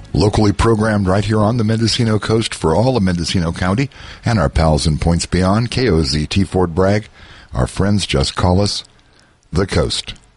Locally programmed right here on the Mendocino coast for all of Mendocino County and our pals in points beyond. KOZT Fort Bragg. Our friends just call us The Coast.